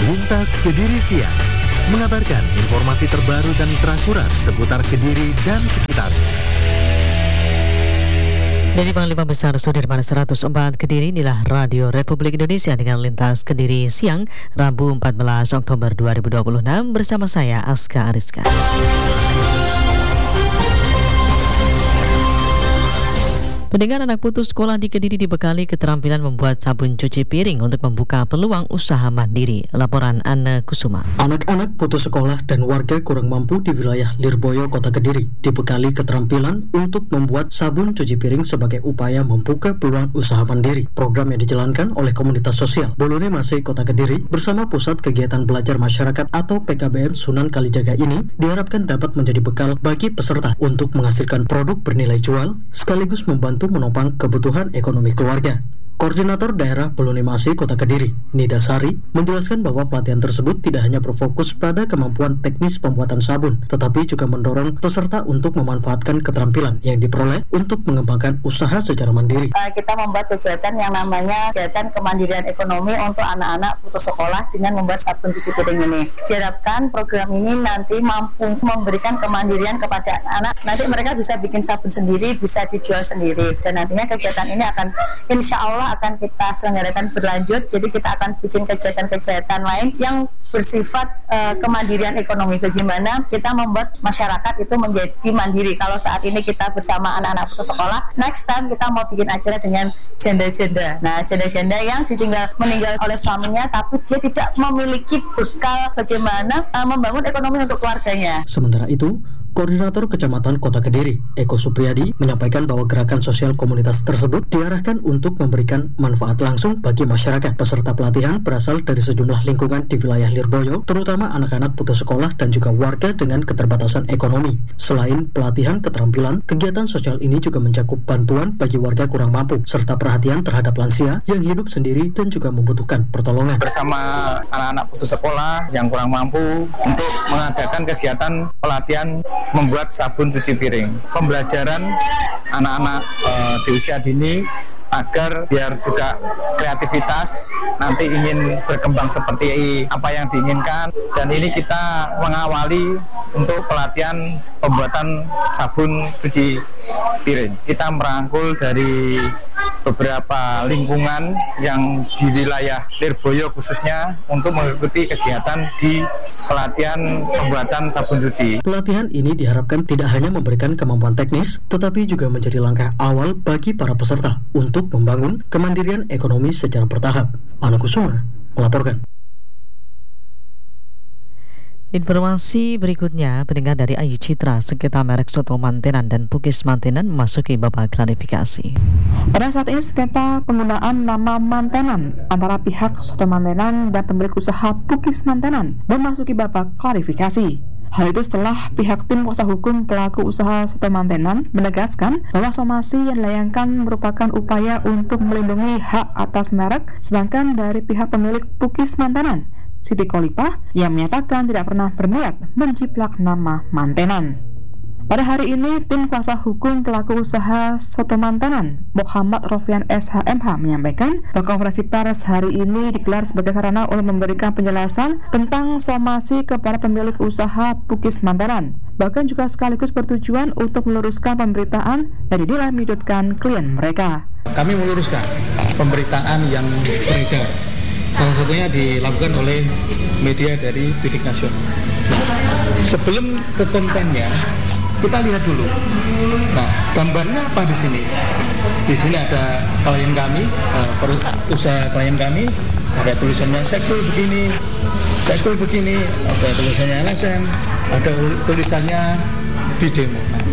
Lintas Kediri Siang mengabarkan informasi terbaru dan terakurat seputar Kediri dan sekitarnya. Dari Panglima Besar Sudirman 104 Kediri, inilah Radio Republik Indonesia dengan Lintas Kediri Siang, Rabu 14 Oktober 2026 bersama saya Aska Ariska. Pendengar, anak putus sekolah di Kediri dibekali keterampilan membuat sabun cuci piring untuk membuka peluang usaha mandiri. Laporan Anne Kusuma. Anak-anak putus sekolah dan warga kurang mampu di wilayah Lirboyo, Kota Kediri dibekali keterampilan untuk membuat sabun cuci piring sebagai upaya membuka peluang usaha mandiri. Program yang dijalankan oleh komunitas sosial Bolone Masih Kota Kediri bersama Pusat Kegiatan Belajar Masyarakat atau PKBM Sunan Kalijaga ini diharapkan dapat menjadi bekal bagi peserta untuk menghasilkan produk bernilai jual sekaligus membantu menopang kebutuhan ekonomi keluarga. Koordinator Daerah Bolone Masih Kota Kediri, Nida Sari, menjelaskan bahwa pelatihan tersebut tidak hanya berfokus pada kemampuan teknis pembuatan sabun, tetapi juga mendorong peserta untuk memanfaatkan keterampilan yang diperoleh untuk mengembangkan usaha secara mandiri. Kita membuat kegiatan yang namanya kegiatan kemandirian ekonomi untuk anak-anak putus sekolah dengan membuat sabun cuci piring ini. Diharapkan program ini nanti mampu memberikan kemandirian kepada anak. Nanti mereka bisa bikin sabun sendiri, bisa dijual sendiri. Dan nantinya kegiatan ini akan insya Allah akan kita selenggarakan berlanjut. Jadi kita akan bikin kegiatan-kegiatan lain yang bersifat kemandirian ekonomi. Bagaimana kita membuat masyarakat itu menjadi mandiri. Kalau saat ini kita bersama anak-anak putus sekolah, next time kita mau bikin acara dengan janda-janda. Nah, janda-janda yang meninggal oleh suaminya, tapi dia tidak memiliki bekal bagaimana membangun ekonomi untuk keluarganya. Sementara itu, Koordinator Kecamatan Kota Kediri, Eko Supriyadi, menyampaikan bahwa gerakan sosial komunitas tersebut diarahkan untuk memberikan manfaat langsung bagi masyarakat. Peserta pelatihan berasal dari sejumlah lingkungan di wilayah Lirboyo, terutama anak-anak putus sekolah dan juga warga dengan keterbatasan ekonomi. Selain pelatihan keterampilan, kegiatan sosial ini juga mencakup bantuan bagi warga kurang mampu, serta perhatian terhadap lansia yang hidup sendiri dan juga membutuhkan pertolongan. Bersama anak-anak putus sekolah yang kurang mampu untuk mengadakan kegiatan pelatihan membuat sabun cuci piring. Pembelajaran anak-anak di usia dini agar biar juga kreativitas nanti ingin berkembang seperti apa yang diinginkan. Dan ini kita mengawali untuk pelatihan pembuatan sabun cuci piring. Kita merangkul dari beberapa lingkungan yang di wilayah Lirboyo khususnya untuk mengikuti kegiatan di pelatihan pembuatan sabun cuci. Pelatihan ini diharapkan tidak hanya memberikan kemampuan teknis, tetapi juga menjadi langkah awal bagi para peserta untuk membangun kemandirian ekonomi secara bertahap. Anne Kusuma melaporkan. Informasi berikutnya, pendengar, dari Ayu Citra, sengketa merek soto mantenan dan pukis mantenan memasuki babak klarifikasi. Pada saat ini sengketa penggunaan nama mantenan antara pihak soto mantenan dan pemilik usaha pukis mantenan memasuki babak klarifikasi. Hal itu setelah pihak tim kuasa hukum pelaku usaha soto mantenan menegaskan bahwa somasi yang dilayangkan merupakan upaya untuk melindungi hak atas merek, sedangkan dari pihak pemilik pukis mantenan, Siti Kolipah, yang menyatakan tidak pernah berniat menjiplak nama mantenan. Pada hari ini, tim kuasa hukum pelaku usaha soto mantenan, Muhammad Rofian SHMH, menyampaikan bahwa konferensi pers hari ini digelar sebagai sarana untuk memberikan penjelasan tentang somasi kepada pemilik usaha pukis mantenan. Bahkan juga sekaligus bertujuan untuk meluruskan pemberitaan yang dinilai menyudutkan klien mereka. Kami meluruskan pemberitaan yang beredar. Salah satunya dilakukan oleh media dari Bidik Nasional. Sebelum ke kontennya, kita lihat dulu. Nah, gambarnya apa di sini? Di sini ada klien kami, usaha klien kami, ada tulisannya sekul begini, ada tulisannya LSM, ada tulisannya di demo. Nah,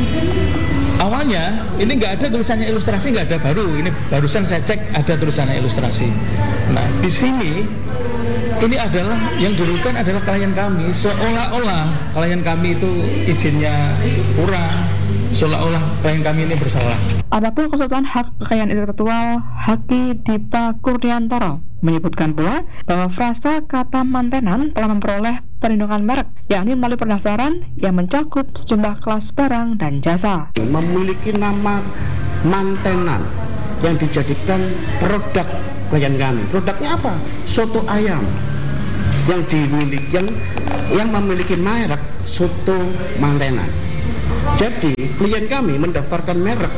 awalnya ini nggak ada tulisannya ilustrasi, nggak ada, baru ini barusan saya cek ada tulisannya ilustrasi. Nah, di sini ini adalah yang dirugikan adalah klien kami, seolah-olah klien kami itu izinnya kurang, seolah-olah klien kami ini bersalah. Adapun konsultan hak kekayaan intelektual Haki Dipa Kurniantoro menyebutkan pula bahwa frasa kata mantenan telah memperoleh perlindungan merek, yakni melalui pendaftaran yang mencakup sejumlah kelas barang dan jasa. Memiliki nama mantenan yang dijadikan produk klien kami. Produknya apa? Soto ayam. yang memiliki merek soto mantenan. Jadi klien kami mendaftarkan merek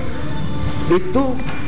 itu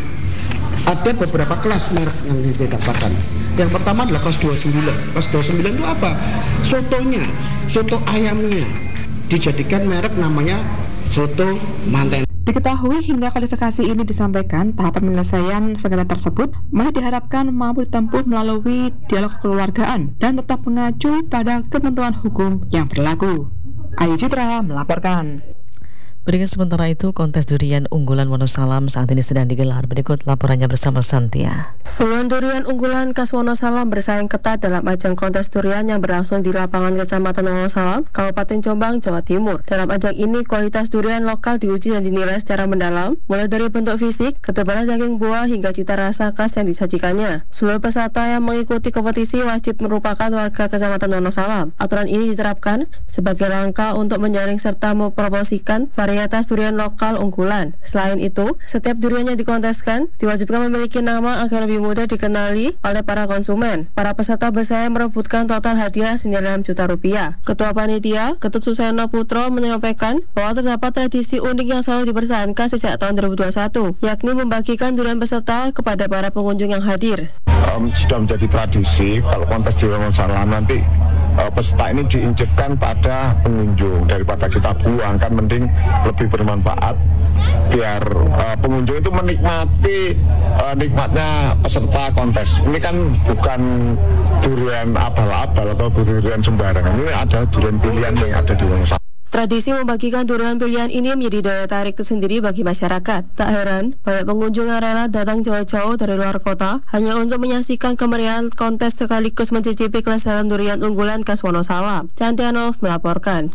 ada beberapa kelas merek yang didaftarkan. Yang pertama adalah kelas 29. Kelas 29 itu apa? Sotonya, soto ayamnya dijadikan merek namanya soto mantenan. Diketahui hingga kualifikasi ini disampaikan, tahap penyelesaian sengketa tersebut masih diharapkan mampu ditempuh melalui dialog kekeluargaan dan tetap mengacu pada ketentuan hukum yang berlaku. Ayu Citra melaporkan. Berikut sementara itu, kontes durian unggulan Wonosalam saat ini sedang digelar. Berikut laporannya bersama Santia. Puluhan durian unggulan khas Wonosalam bersaing ketat dalam ajang kontes durian yang berlangsung di lapangan Kecamatan Wonosalam, Kabupaten Jombang, Jawa Timur. Dalam ajang ini, kualitas durian lokal diuji dan dinilai secara mendalam, mulai dari bentuk fisik, ketebalan daging buah, hingga cita rasa khas yang disajikannya. Seluruh peserta yang mengikuti kompetisi wajib merupakan warga Kecamatan Wonosalam. Aturan ini diterapkan sebagai langkah untuk menyaring serta mempromosikan varietas durian lokal unggulan. Selain itu, setiap durian yang dikonteskan diwajibkan memiliki nama agar lebih mudah dikenali oleh para konsumen. Para peserta bersaing merebutkan total hadiah senilai 6 juta rupiah. Ketua Panitia, Ketut Suseno Putro, menyampaikan bahwa terdapat tradisi unik yang selalu dipertahankan sejak tahun 2021, yakni membagikan durian peserta kepada para pengunjung yang hadir. Sudah menjadi tradisi kalau kontes durian Wonosalam nanti peserta ini diinjekkan pada pengunjung, daripada kita buang kan mending lebih bermanfaat biar pengunjung itu menikmati nikmatnya peserta kontes. Ini kan bukan durian abal-abal atau durian sembarangan, ini adalah durian pilihan yang ada di Wonosalam. Tradisi membagikan durian pilihan ini menjadi daya tarik tersendiri bagi masyarakat. Tak heran, banyak pengunjung yang rela datang jauh-jauh dari luar kota hanya untuk menyaksikan kemeriahan kontes sekaligus mencicipi kelezatan durian unggulan khas Wonosalam. Cantianov melaporkan.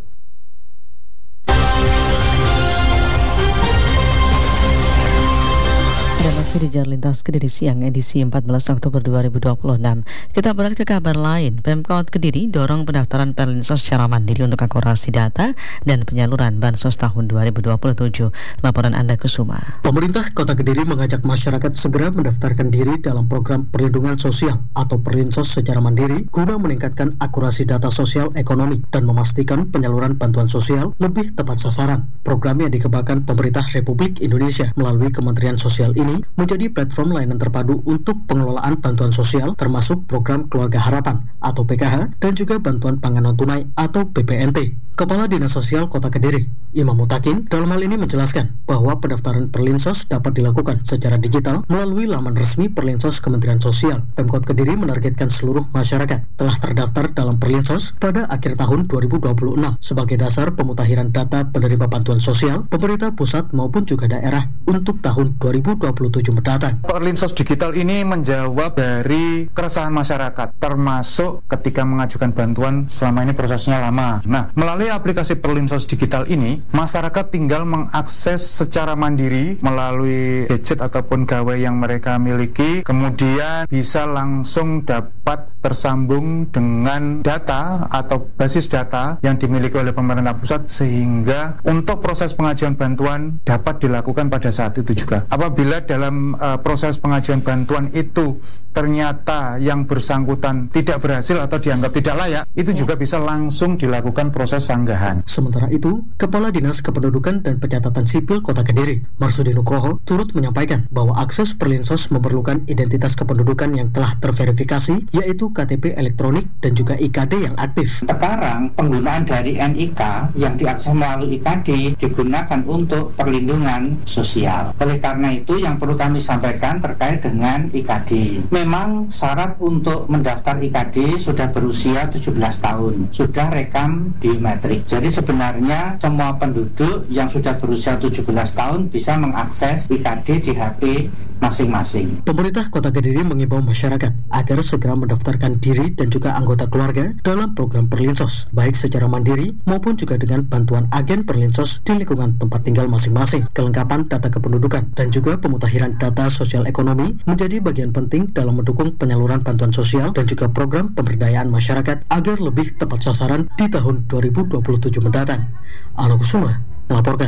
Dan masih di Jalur Lintas Kediri Siang edisi 14 Oktober 2026. Kita beralih ke kabar lain. Pemkot Kediri dorong pendaftaran Perlinsos secara mandiri untuk akurasi data dan penyaluran Bansos tahun 2027. Laporan Anda Kusuma. Pemerintah Kota Kediri mengajak masyarakat segera mendaftarkan diri dalam program perlindungan sosial atau Perlinsos secara mandiri guna meningkatkan akurasi data sosial ekonomi dan memastikan penyaluran bantuan sosial lebih tepat sasaran. Program yang dikembangkan pemerintah Republik Indonesia melalui Kementerian Sosial ini menjadi platform layanan terpadu untuk pengelolaan bantuan sosial termasuk program Keluarga Harapan atau PKH dan juga bantuan pangan non tunai atau BPNT. Kepala Dinas Sosial Kota Kediri, Imam Mutakin, dalam hal ini menjelaskan bahwa pendaftaran Perlinsos dapat dilakukan secara digital melalui laman resmi Perlinsos Kementerian Sosial. Pemkot Kediri menargetkan seluruh masyarakat telah terdaftar dalam Perlinsos pada akhir tahun 2026 sebagai dasar pemutakhiran data penerima bantuan sosial pemerintah pusat maupun juga daerah untuk tahun 2027 mendatang. Perlinsos digital ini menjawab dari keresahan masyarakat, termasuk ketika mengajukan bantuan selama ini prosesnya lama. Nah, melalui aplikasi Perlinsos digital ini, masyarakat tinggal mengakses secara mandiri melalui gadget ataupun gawai yang mereka miliki, kemudian bisa langsung dapat tersambung dengan data atau basis data yang dimiliki oleh pemerintah pusat, sehingga untuk proses pengajuan bantuan dapat dilakukan pada saat itu juga. Apabila dalam proses pengajuan bantuan itu ternyata yang bersangkutan tidak berhasil atau dianggap tidak layak, itu juga bisa langsung dilakukan proses sanggahan. Sementara itu, Kepala Dinas Kependudukan dan Pencatatan Sipil Kota Kediri, Marsudi Nugroho, turut menyampaikan bahwa akses Perlinsos memerlukan identitas kependudukan yang telah terverifikasi, yaitu KTP elektronik dan juga IKD yang aktif. Sekarang penggunaan dari NIK yang diakses melalui IKD digunakan untuk perlindungan sosial. Oleh karena itu yang perlu kami sampaikan terkait dengan IKD. Memang syarat untuk mendaftar IKD sudah berusia 17 tahun, sudah rekam biometrik. Jadi sebenarnya semua penduduk yang sudah berusia 17 tahun bisa mengakses IKD di HP masing-masing. Pemerintah Kota Kediri mengimbau masyarakat agar segera mendaftarkan diri dan juga anggota keluarga dalam program Perlinsos, baik secara mandiri maupun juga dengan bantuan agen Perlinsos di lingkungan tempat tinggal masing-masing. Kelengkapan data kependudukan dan juga pemutakhiran data sosial ekonomi menjadi bagian penting dalam mendukung penyaluran bantuan sosial dan juga program pemberdayaan masyarakat agar lebih tepat sasaran di tahun 2027 mendatang. Anu Kusuma melaporkan.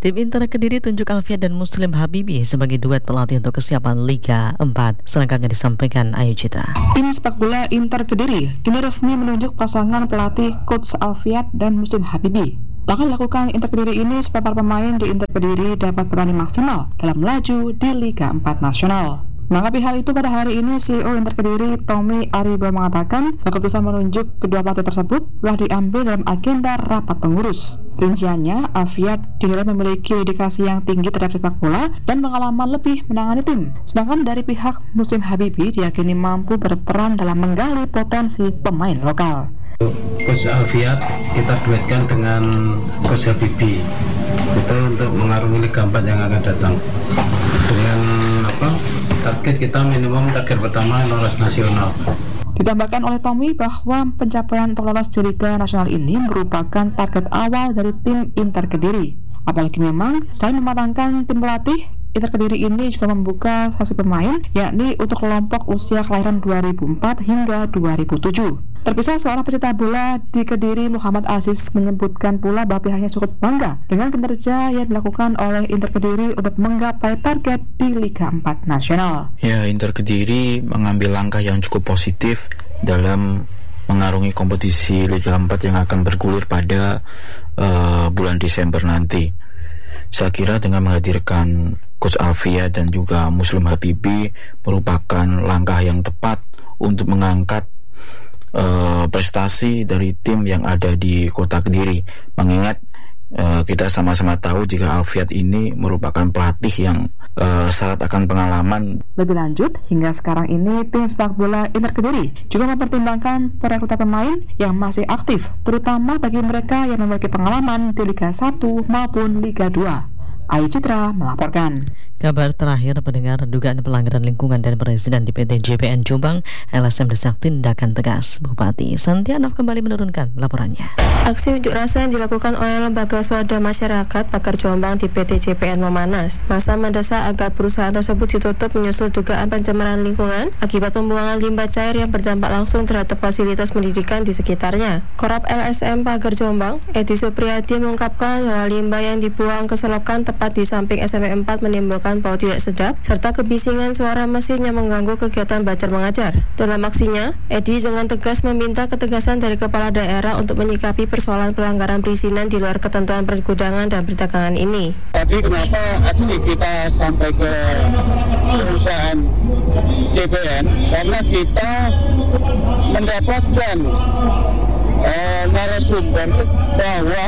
Tim Inter Kediri tunjuk Alfiat dan Muslim Habibi sebagai duet pelatih untuk kesiapan Liga 4. Selengkapnya disampaikan Ayu Citra. Tim sepak bola Inter Kediri kini resmi menunjuk pasangan pelatih Coach Alfiat dan Muslim Habibi. Langkah dilakukan Inter Kediri ini supaya para pemain di Inter Kediri dapat bertanding maksimal dalam melaju di Liga 4 Nasional. Menanggapi hal itu, pada hari ini CEO Inter Kediri Tommy Ariba mengatakan keputusan menunjuk kedua pelatih tersebut telah diambil dalam agenda rapat pengurus. Rinciannya, Alfiat dinilai memiliki dedikasi yang tinggi terhadap sepak bola dan pengalaman lebih menangani tim. Sedangkan dari pihak Muslim Habibi diyakini mampu berperan dalam menggali potensi pemain lokal. Coach Alfiat kita duetkan dengan Coach Habibi itu untuk mengarungi Liga 4 yang akan datang dengan target kita minimum target pertama lolos nasional. Ditambahkan oleh Tommy bahwa pencapaian untuk lolos di Liga Nasional ini merupakan target awal dari tim Inter Kediri. Apalagi memang selain mematangkan tim pelatih, Inter Kediri ini juga membuka seleksi pemain, yakni untuk kelompok usia kelahiran 2004 hingga 2007. Terpisah seorang pecinta bola di Kediri, Muhammad Aziz, menyebutkan pula bahwa pihaknya cukup bangga dengan kinerja yang dilakukan oleh Inter Kediri untuk menggapai target di Liga 4 Nasional. Ya, Inter Kediri mengambil langkah yang cukup positif dalam mengarungi kompetisi Liga 4 yang akan bergulir pada bulan Desember nanti. Saya kira dengan menghadirkan Coach Alfiat dan juga Muslim Habibi merupakan langkah yang tepat untuk mengangkat prestasi dari tim yang ada di Kota Kediri. Mengingat kita sama-sama tahu jika Alfiat ini merupakan pelatih yang syarat akan pengalaman. Lebih lanjut, hingga sekarang ini tim sepak bola Inter Kediri juga mempertimbangkan perekrutan pemain yang masih aktif, terutama bagi mereka yang memiliki pengalaman di Liga 1 maupun Liga 2. Ayu Citra melaporkan. Kabar terakhir, pendengar, dugaan pelanggaran lingkungan dan perizinan di PT JPN Jombang, LSM desak tindakan tegas. Bupati Santianov kembali menurunkan laporannya. Aksi unjuk rasa yang dilakukan oleh Lembaga Swadaya Masyarakat Pakar Jombang di PT JPN memanas. Massa mendesak agar perusahaan tersebut ditutup menyusul dugaan pencemaran lingkungan akibat pembuangan limbah cair yang berdampak langsung terhadap fasilitas pendidikan di sekitarnya. Korap LSM Pakar Jombang, Edi Supriyadi, mengungkapkan bahwa limbah yang dibuang ke selokan tepat di samping SMP 4 menimbulkan bau tidak sedap serta kebisingan suara mesin yang mengganggu kegiatan belajar mengajar. Dalam aksinya, Edi dengan tegas meminta ketegasan dari kepala daerah untuk menyikapi persoalan pelanggaran perizinan di luar ketentuan pergudangan dan perdagangan ini. Tadi kenapa aksi kita sampai ke perusahaan JPN? Karena kita mendapatkan narasumber bahwa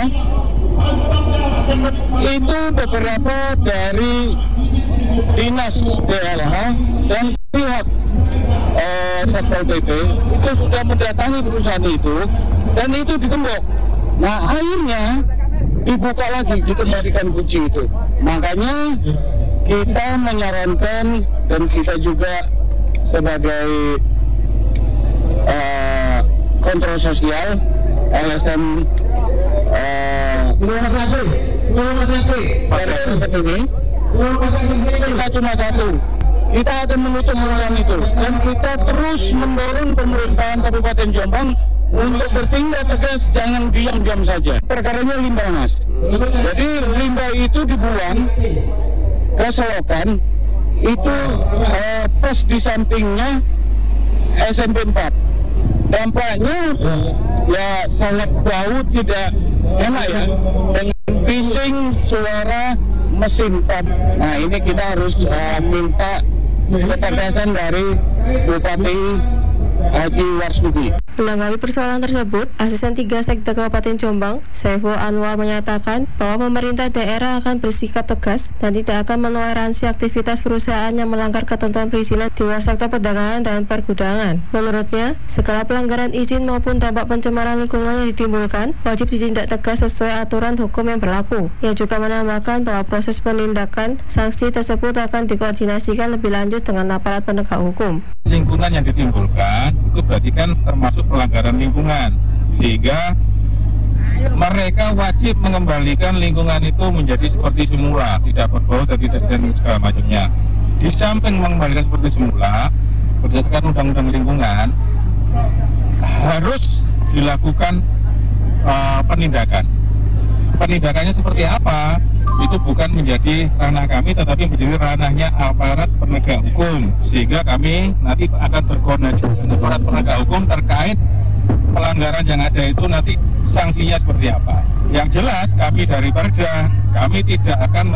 itu beberapa dari dinas DLH dan pihak Satpol PP itu sudah mendatangi perusahaan itu dan itu digembok. Nah, akhirnya dibuka lagi, dikembalikan kunci itu. Makanya kita menyarankan dan kita juga sebagai kontrol sosial LSM kita cuma satu, kita akan menutup perusahaan itu dan kita terus mendorong pemerintahan Kabupaten Jombang untuk bertindak tegas, jangan diam-diam saja. Perkaranya limbah, Mas. Jadi limbah itu dibuang ke selokan, itu pas di sampingnya SMP 4. Dampaknya ya sangat bau, tidak enak ya, dengan bising suara mesin pump. Nah, ini kita harus minta ketegasan dari Bupati Haji Warsudi. Menanggapi persoalan tersebut, Asisten 3 Sekda Kabupaten Jombang, Saiful Anwar, menyatakan bahwa pemerintah daerah akan bersikap tegas dan tidak akan menoleransi aktivitas perusahaan yang melanggar ketentuan perizinan di luar sektor perdagangan dan pergudangan. Menurutnya, segala pelanggaran izin maupun dampak pencemaran lingkungan yang ditimbulkan wajib ditindak tegas sesuai aturan hukum yang berlaku. Ia juga menambahkan bahwa proses penindakan sanksi tersebut akan dikoordinasikan lebih lanjut dengan aparat penegak hukum. Lingkungan yang ditimbulkan itu berarti kan termasuk pelanggaran lingkungan, sehingga mereka wajib mengembalikan lingkungan itu menjadi seperti semula, tidak berbau dan tidak segala macamnya. Di samping mengembalikan seperti semula, berdasarkan undang-undang lingkungan harus dilakukan penindakan. Penindakannya seperti apa? itu bukan menjadi ranah kami, tetapi menjadi ranahnya aparat penegak hukum, sehingga kami nanti akan berkoordinasi dengan aparat penegak hukum terkait pelanggaran yang ada itu nanti sanksinya seperti apa. Yang jelas kami dari Perda, kami tidak akan